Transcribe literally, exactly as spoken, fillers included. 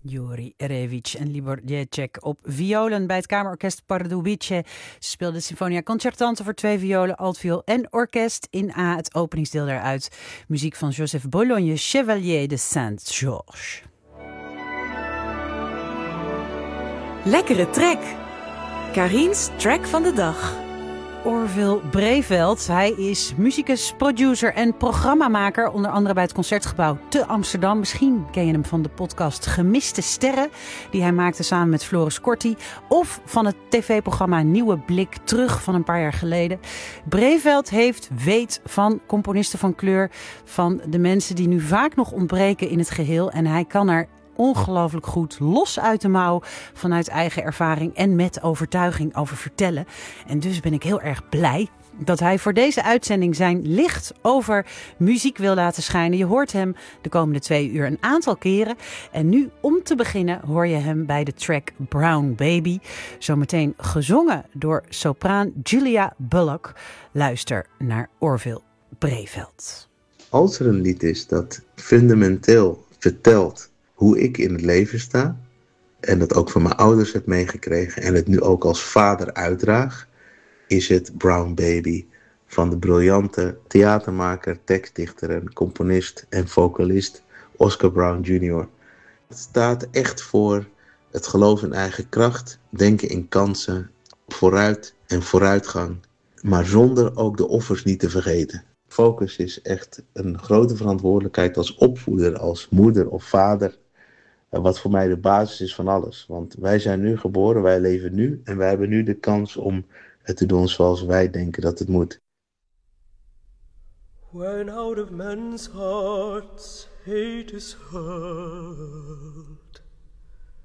Juri Revic en Libor Jacek op violen bij het Kamerorkest Pardubice. Ze speelden de Sinfonia Concertante voor twee violen, altviool en orkest. In A het openingsdeel daaruit. Muziek van Joseph Bologne, Chevalier de Saint-Georges. Lekkere track. Karin's track van de dag. Orville Breveld. Hij is muzikus, producer en programmamaker. Onder andere bij het Concertgebouw te Amsterdam. Misschien ken je hem van de podcast Gemiste Sterren, die hij maakte samen met Floris Corti. Of van het tv-programma Nieuwe Blik terug van een paar jaar geleden. Breveld heeft weet van componisten van kleur. Van de mensen die nu vaak nog ontbreken in het geheel. En hij kan er ongelooflijk goed los uit de mouw vanuit eigen ervaring en met overtuiging over vertellen. En dus ben ik heel erg blij dat hij voor deze uitzending zijn licht over muziek wil laten schijnen. Je hoort hem de komende twee uur een aantal keren. En nu, om te beginnen, hoor je hem bij de track Brown Baby. Zometeen gezongen door sopraan Julia Bullock. Luister naar Orville Breveld. Als er een lied is dat fundamenteel vertelt hoe ik in het leven sta, en dat ook van mijn ouders heb meegekregen en het nu ook als vader uitdraag, is het Brown Baby van de briljante theatermaker, tekstdichter en componist en vocalist Oscar Brown junior Het staat echt voor het geloof in eigen kracht, denken in kansen, vooruit en vooruitgang, maar zonder ook de offers niet te vergeten. Focus is echt een grote verantwoordelijkheid als opvoeder, als moeder of vader. Wat voor mij de basis is van alles. Want wij zijn nu geboren, wij leven nu. En wij hebben nu de kans om het te doen zoals wij denken dat het moet. When out of men's hearts hate is hurled,